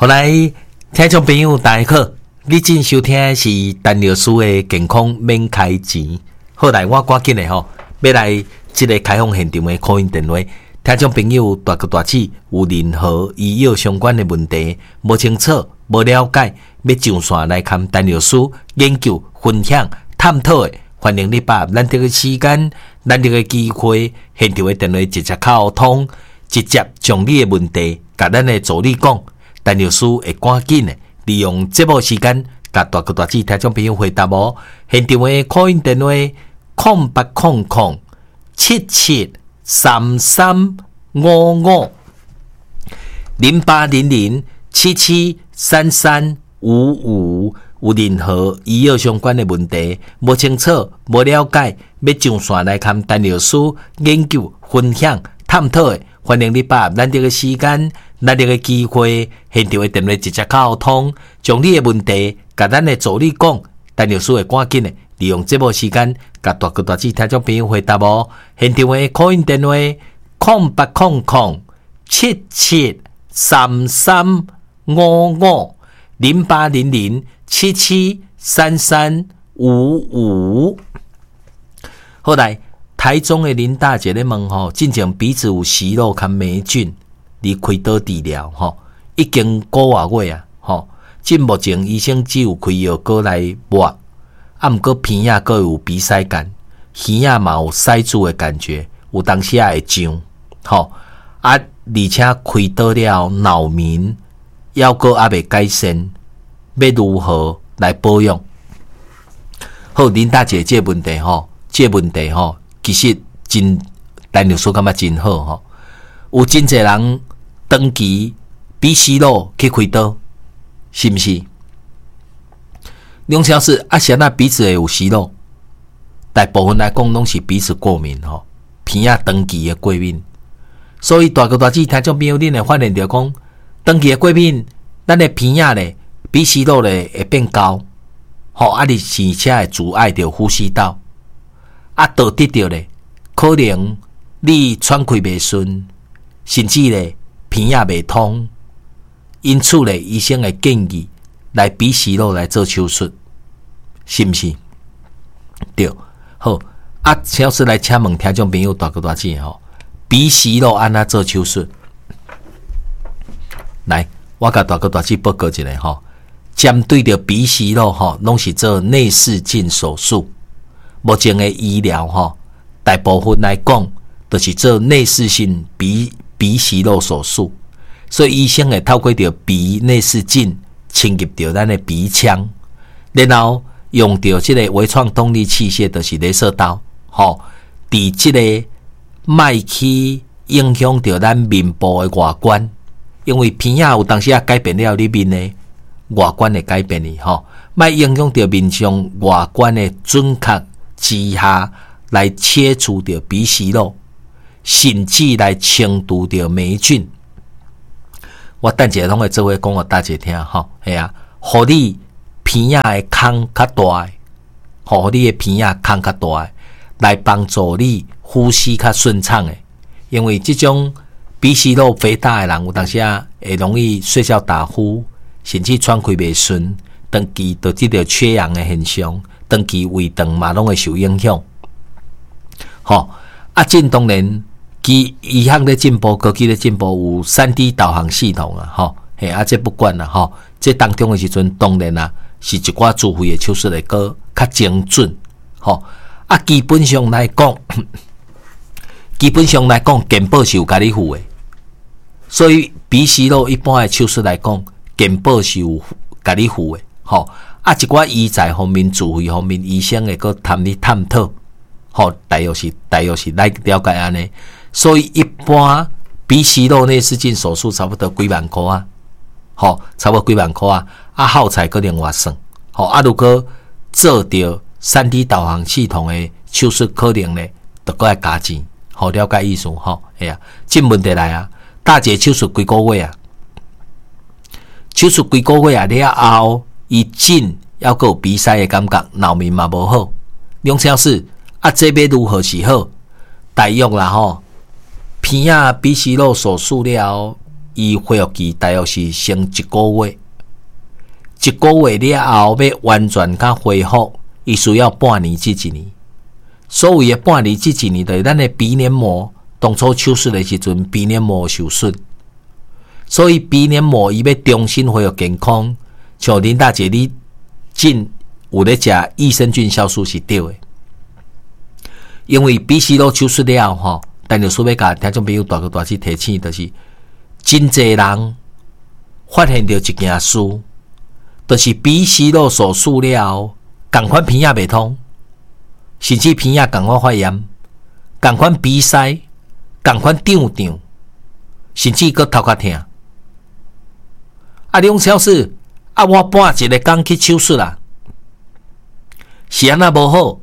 后来，听众朋友大家好，你正收听的是陈老师的健康免开钱。后来我赶紧的要来这个开放现场的call in电话，听众朋友大哥大姐有任何医药相关的问题，无清楚、无了解，要上线来看陈老师研究、分享、探讨的，欢迎你把咱这个时间、咱这个机会，现场的电话直接沟通，直接将你的问题甲咱的助理讲。陈老师会赶紧的利用节目时间，甲大哥大姐听众朋友回答哦。现场的call in电话0800773355，0800773355，有任何医药相关的问题，无清楚、无了解，要上线来看陈老师研究、分享、探讨的，欢迎你把咱这个时间、咱这个机会，现场的电话直接沟通，将你的问题甲咱的助理讲，陈老师会赶紧的利用节目时间，甲大哥大姐听众朋友回答哦。现场的call in电话0800773355，0800773355。后来台中的林大姐咧问吼，进前鼻子有息肉含霉菌，你开刀治疗吼，已经5个月啊吼，至目前医生只有开药膏来抹，毋过鼻仔阁有鼻塞感，耳仔嘛有塞住的感觉，有当时会痒吼而且开刀了脑鸣，抑阁还未改善，要如何来保养？好，林大姐这个问题吼，其实真陈老师感觉真好吼。有真侪人长期鼻息肉去开刀，是毋是？两小时现在鼻子会有息肉，大部分来讲拢是鼻子过敏吼，鼻仔长期的过敏。所以大哥大姐听众朋友，恁会发现到讲，长期的过敏，咱的鼻仔咧、鼻息肉咧会变高，而且会阻碍着呼吸道。导致着咧，可能你喘气袂顺，甚至咧鼻仔袂通，因此咧，医生会建议来鼻息肉来做手术，是毋是？对，好小师来请问听众朋友大哥大姐吼，鼻息肉安怎做手术？来，我甲大哥大姐报告一下吼，针对着鼻息肉吼，拢是做内视镜手术。目前的医疗吼，大部分来讲都是做内视性鼻息肉手术，所以医生会透过着鼻内视镜侵入着咱的鼻腔，然后用着这个微创动力器械，就是雷射刀，伫这个脉去影响着咱面部的外观，因为鼻仔有当时改变了你面的外观的改变哩脉影响着面上外观的准确之下来切除掉鼻息肉，甚至来清除掉霉菌。我等一下拢会做伙讲给大家听系啊，互你鼻仔的孔较大，互你的鼻仔孔较大，来帮助你呼吸较顺畅的。因为这种鼻息肉肥大的人，有当时会容易睡觉打呼，甚至喘气袂顺，长期导致着缺氧的现象。长期胃肠嘛拢会受影响，这当然，医学咧进步，科技咧进步，有3D 导航系统啊，这不管啦，这当中的时阵，当然啦，是一寡自费的手术会个较精准，基本上来讲，健保是有甲你付的，所以鼻息肉一般的手术来讲，健保是有甲你付的，一寡医材方面、自费方面，医生会个谈你探讨，大约是来了解安尼。所以一般鼻息肉内视镜手术差不多几万块啊，差不多几万块啊，耗材个另外算，如果做到3D 导航系统的手术，可能咧就搁要加钱，了解意思系啊。这问题来啊，大姐手术几个月啊？手术几个月啊？了后。伊紧要有鼻塞的感觉，脑面嘛无好，两小时这要如何是好？大约啦鼻息肉手术了伊恢复期大约是先1个月，1个月了后要完全甲恢复，伊需要半年至1年。所谓的半年至1年，就是咱的鼻黏膜当初手术的时阵，鼻黏膜受损，所以鼻黏膜伊要重新恢复健康。像林大姐你近有咧食益生菌酵素是对的，因为鼻息肉手术了吼，但就说要甲听众朋友大哥大姐提醒，就是真侪人发现到一件事，就是鼻息肉手术了，同款鼻也袂通，甚至鼻也同款发炎，同款鼻塞，同款胀，甚至搁头壳痛。你讲超市我半一个工去手术啦，是安那无好？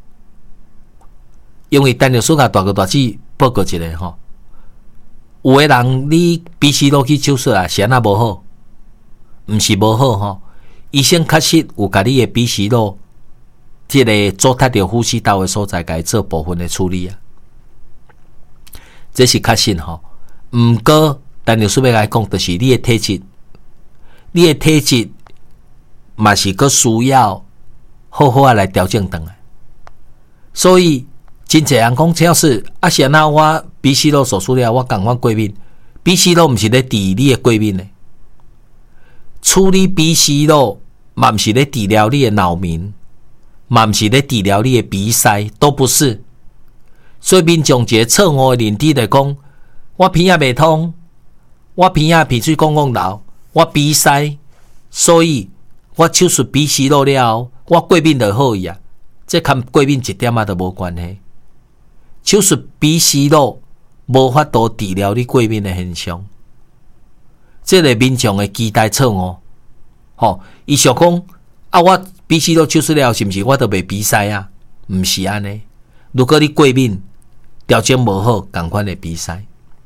因为单着说甲大哥大姐报告一下吼，有的人你鼻息肉去手术啦，是安那无好？毋是无好吼，医生确实有甲你的鼻息肉即个阻塞着呼吸道的所在，甲伊做部分的处理啊，这是确实吼。毋过单着说要来讲，就是你的体质。你的体质嘛是阁需要好好来调整回来，所以真侪人讲，只要是是安那我鼻息肉手术了，我赶快过敏。鼻息肉毋是咧治你的过敏的，处理鼻息肉嘛毋是咧治疗你的脑鸣，嘛毋是咧治疗你的鼻塞，都不是。所以民众一个错误的认知来讲，我鼻也袂通，我鼻也鼻水汞汞流。我鼻塞，所以我手术鼻息肉了，我过敏就好啊。这跟过敏一点都无关系。手术鼻息肉无法度治疗你过敏的现象，这个民众的期待错误。伊想讲我鼻息肉手术了，是不是我就袂鼻塞啊？毋是安尼。如果你过敏调整无好，同款的鼻塞。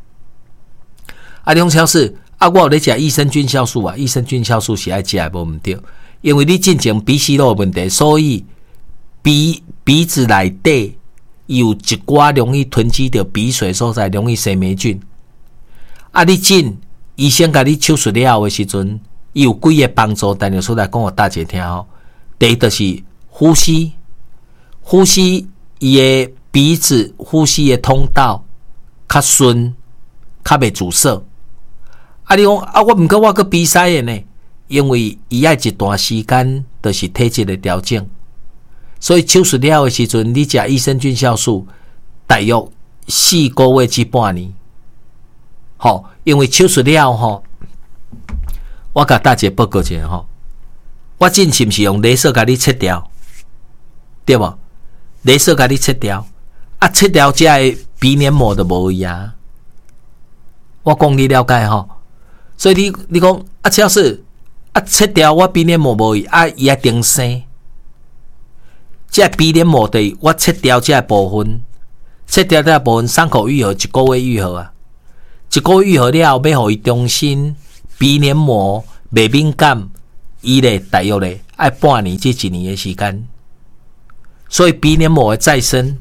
你讲超市。我有咧食益生菌酵素啊，益生菌酵素是爱食的无毋对，因为你进前鼻息肉的问题，所以鼻子内底有一寡容易囤积着鼻水所在，容易生霉菌。你进医生甲你手术了的时阵，伊有几个帮助，但是说来讲，我大姐听吼。第一就是呼吸伊的鼻子呼吸的通道较顺，较袂阻塞。你讲我毋过我个鼻塞的呢，因为伊爱一段时间，就是体质的调整。所以手术了的时阵，你食益生菌酵素，大约4个月至半年。因为手术了我甲大姐报告一下我进是毋是用雷射甲你切掉，对无？雷射甲你切掉，切掉这的鼻黏膜就无去啊。我讲你了解所以你讲只要是切掉我鼻黏膜无去伊爱定生，这鼻黏膜的我切掉这部分，切掉这部分伤口愈合1个月愈合啊，1个月愈合了后，要互伊重新鼻黏膜袂敏感，伊咧大约咧爱半年至1年的时间。所以鼻黏膜的再生，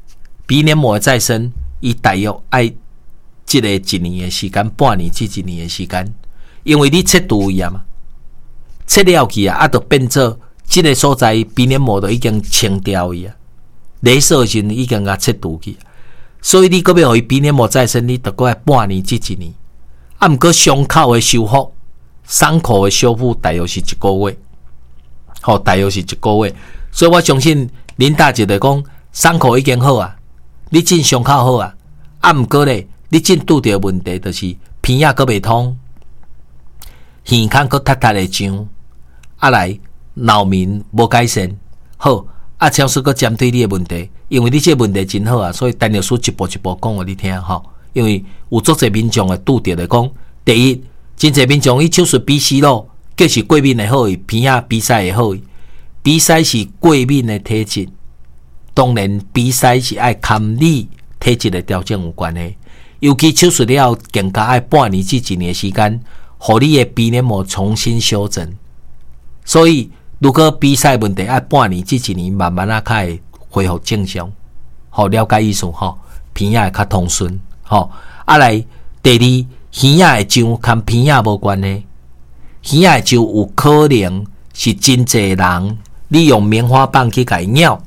伊大约爱这个1年的时间，半年至1年的时间，因为你切除伊啊嘛，切了去就变做这个所在鼻黏膜都已经清掉伊啊，雷射时已经甲切除去，所以你搁要互伊鼻黏膜再生，你得过来半年至1年。毋过伤口的修复、伤口的修复大约是1个月，大约是1个月。所以我相信林大姐就讲，伤口已经好啊，你进伤口好啊，毋过咧。你真拄到问题，就是鼻仔阁袂通，耳孔阁塌塌的痒，来脑鸣无改善。好，超叔阁针对你的问题，因为你这个问题真好啊，所以陈律师一步一步讲互你听因为有足侪民众会拄到来讲，第一，真侪民众伊手术鼻息肉，就是过敏的好伊，鼻仔鼻塞的好伊，鼻塞是过敏的体质，当然鼻塞是爱含你体质的调整有关系。尤其手术了更加爱半年至1年的时间，互你的鼻黏膜重新修整。所以，如果鼻塞问题爱半年至1年，慢慢才会恢复正常。了解意思鼻仔会较通顺。来，第二， 耳仔的痒跟鼻仔无关系，耳仔的痒有可能是真济人利用棉花棒去甲伊咬。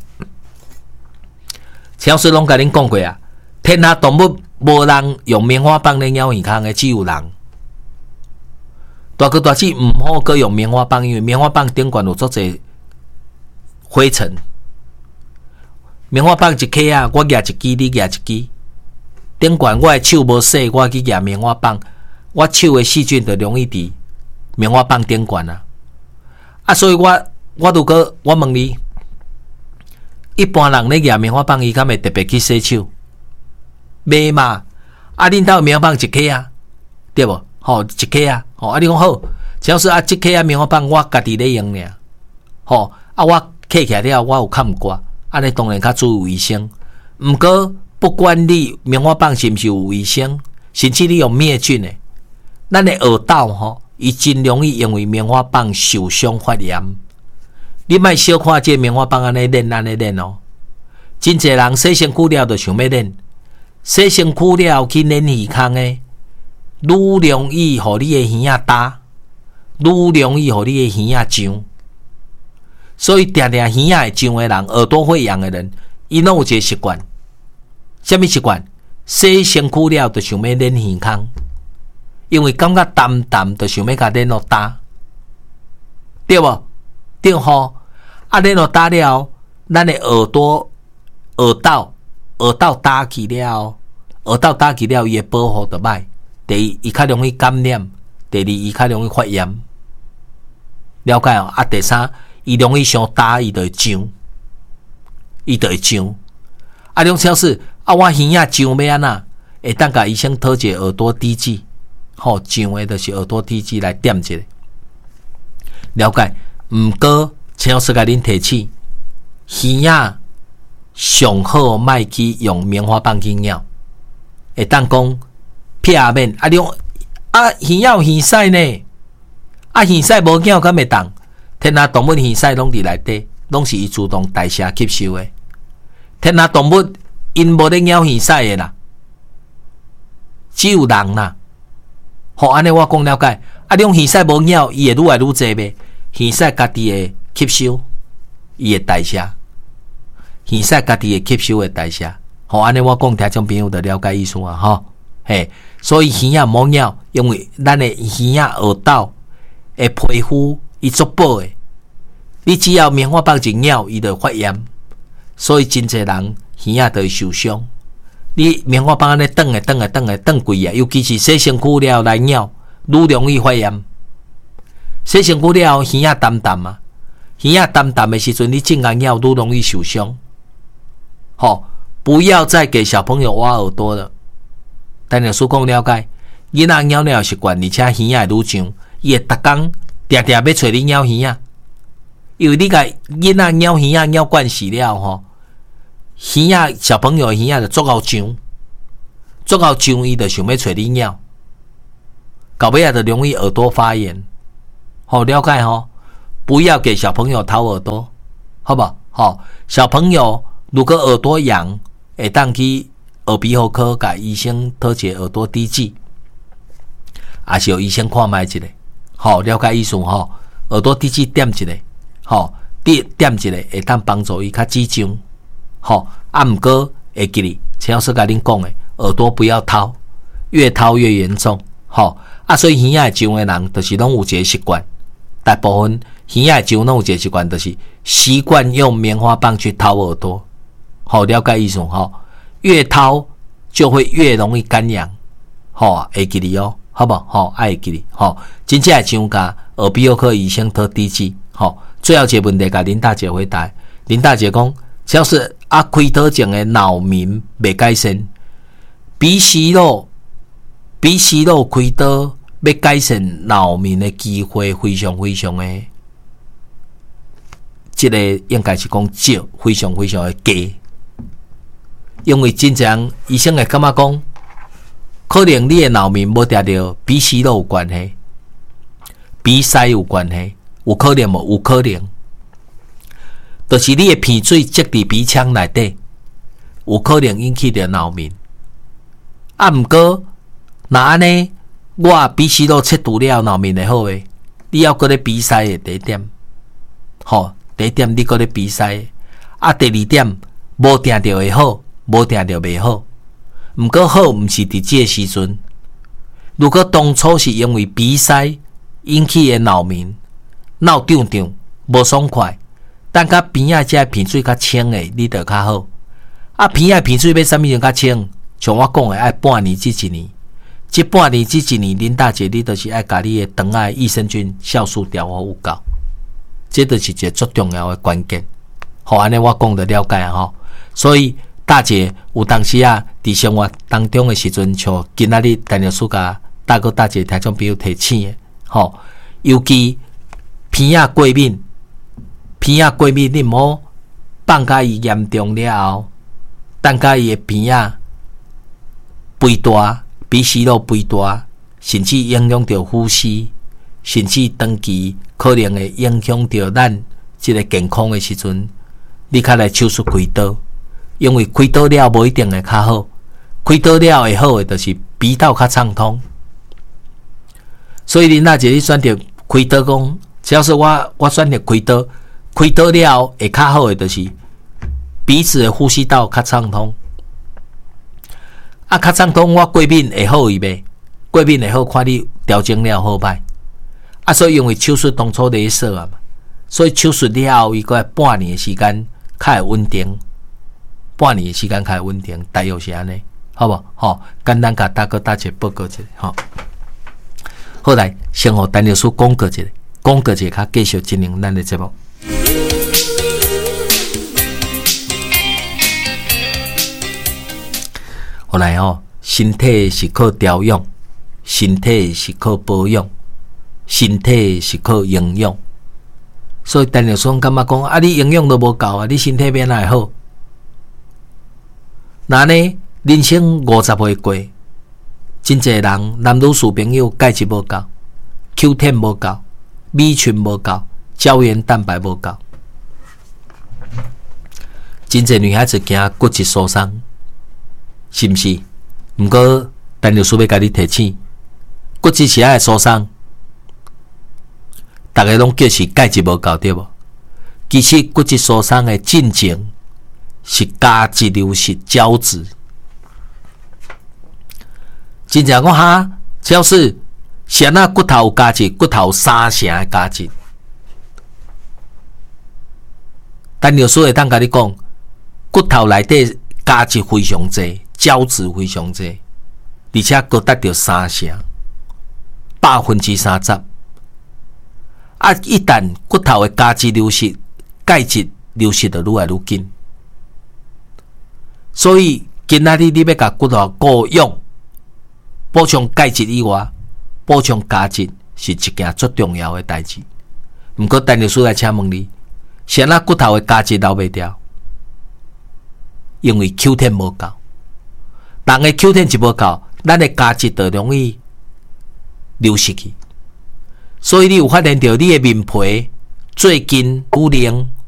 陈老师拢甲恁讲过啊，天下动物无人用棉花棒来咬耳孔的，只有人。大哥大姐唔好搁用棉花棒，因为棉花棒顶管有足侪灰尘。棉花棒一颗啊，我举一支，你举一支。顶管我的手无洗，我去举棉花棒，我手的细菌就容易伫棉花棒顶管啊。啊，所以我如果我问你，一般人咧举棉花棒，伊敢会特别去洗手？袂嘛？啊，恁兜棉花棒一颗啊，对无？吼，一颗啊，吼，啊，你讲好，只要是啊，一颗啊棉花棒我家己咧用尔，吼，啊，我摕起来了，我有看毋过，安尼当然较注意卫生。毋过不管你棉花棒是毋是有卫生，甚至你用灭菌的，咱的耳道吼，伊真容易因为棉花棒受伤发炎。你莫小看这棉花棒安尼练哦，真侪人洗身躯了就想要练，洗身躯了去练耳孔的。愈容易互你的耳仔打，愈容易互你的耳仔痒。所以常常耳仔会痒的人，耳朵会痒的人，伊拢有一个习惯。什么习惯？洗身躯了就想要练耳孔，因为感觉淡淡，就想要甲练落打，对无？对吼。啊，练落打了，咱的耳道打起了，伊的保护就歹。第一，伊较容易感染；第二，伊较容易发炎。了解哦。啊，第三，伊容易伤打，伊就会痒。啊，种超市啊，我耳仔痒要安怎？会当甲医生讨一个耳朵滴剂，吼，痒的就是耳朵滴剂来点一下。了解。毋过，陈老师甲恁提醒，耳仔上好莫去用棉花棒去咬，会当讲。片面啊，你讲啊，耳仔有耳屎呢？啊，耳屎无咬敢会动？天下动物耳屎拢伫内底，拢是伊自动代谢吸收的。天下动物因无咧咬耳屎的啦，只有人啦。好，安尼我讲了解。啊，你讲耳屎无咬，伊会愈来愈济呗？耳屎家己会吸收，伊会代谢。耳屎家己会吸收会代谢。好，安尼我讲，听众朋友就了解意思啊，吼。嘿，所以耳仔莫咬，因为咱的耳仔耳道的皮肤伊足薄的，你只要棉花棒一咬，伊就发炎，所以真侪人耳仔就会受伤。你棉花棒安尼转贵啊，尤其是洗身躯了来咬，愈容易发炎。洗身躯了耳仔淡淡啊，耳仔淡淡的时阵，你正眼咬愈容易受伤。好，不要再给小朋友挖耳朵了。但老师讲了解，囡仔咬了习惯，而且耳仔会愈痒，伊会逐工定要找你咬耳仔，因为你甲囡仔咬耳仔咬惯死了吼，耳仔小朋友耳仔就足够痒，伊就想要找你咬，到尾仔就容易耳朵发炎。好，了解吼，不要给小朋友掏耳朵，好不好？好，小朋友如果耳朵痒，会当去耳鼻喉科甲医生讨一个耳朵滴剂，也是由医生看卖一下，好，了解意思吼。耳朵滴剂点一下，好，点一下会当帮助伊较止痒，好。啊，毋过会记哩，陈老师甲恁讲的，耳朵不要掏，越掏越严重，好。啊，所以耳仔会痒的人，就是拢有一个习惯，大部分耳仔会痒拢有一个习惯，就是习惯用棉花棒去掏耳朵，好，了解意思吼。越掏就会越容易感染，好，会记哩哦，好不好？好，会记哩，好，真正会上甲耳鼻喉科医生讨滴剂，好。最后一个问题，甲林大姐回答。林大姐讲，只要是开刀前的脑鸣未改善，鼻息肉开刀要改善脑鸣的机会非常的，这个应该是讲少，非常的低。因为真正医生会感觉讲，可能你的脑鸣无定着鼻息肉有关系，鼻塞有关系，有可能无？有可能，就是你的鼻水积伫鼻腔内底，有可能引起着脑鸣。啊，毋过若安尼， 我比息肉切除了脑面会好诶，你要搁咧比赛诶第一点，第一点你搁咧比赛，第二点无定着会好，无定着袂好。毋过好，毋是伫即个时阵。如果当初是因为比赛引起的闹面、闹胀胀、无爽快，等甲边仔遮鼻水较清的，你就较好。鼻仔鼻水要啥物样较清？像我讲的，爱半年至一年。即半年至一年，林大姐你就是爱甲你的肠仔益生菌酵素调好有够，这就是一个最重要的关键。好，安尼我讲得了解吼。所以大姐有当时伫生活当中的时阵，像今仔日陈律师甲大哥大姐听众朋友提醒的，尤其鼻仔过敏，你毋好放甲伊严重了后，等甲伊的鼻仔肥大。鼻息肉肥大，甚至影响到呼吸，甚至长期可能会影响到咱这个健康的时阵，你较来手术开刀，因为开刀了无一定会较好，开刀了会好的就是鼻道较畅通。所以林大姐你选择开刀讲，只要是我选择开刀了会较好的就是鼻子的呼吸道较畅通。较畅通，我过敏会好伊袂？过敏会好，看你调整了好歹。所以因为手术当初咧说嘛，所以手术了后，伊个半年的时间较会稳定，大约是安尼，好无？简单甲大哥大姐报告一下，好来，先互陈律师讲过一下，较继续进行咱的节目。后来身体是靠调养，身体是靠保养，身体是靠营养。所以陈律师感觉讲，你营养都无够你身体变哪会好？那呢，人生50岁过，真侪人男女士朋友钙质无够 ，Q10 无够，米群无够，胶原蛋白无够，真侪女孩子惊骨质疏松。是毋是？毋过，陈律师要甲你提醒，骨质是爱疏松，大家拢叫是钙质无够，对无？其实骨质疏松的进程是胶质流失胶质。真正讲只要是谁骨头有胶质，骨头有3成的胶质。陈律师会当甲你讲，骨头内底胶质非常侪。胶质非常侪，而且各达到3成，30%。一旦骨头的胶质流失，钙质流失就愈来愈紧。所以今仔日你要甲骨头顾养，补充钙质以外，补充胶质是一件最重要的代志。毋过陈律师来请问你，谁骨头的胶质留袂掉？因为 Q10 无够。人的 Q10 一无够，咱的胶质就容易流失去。所以你有发现到你的面皮最近有灵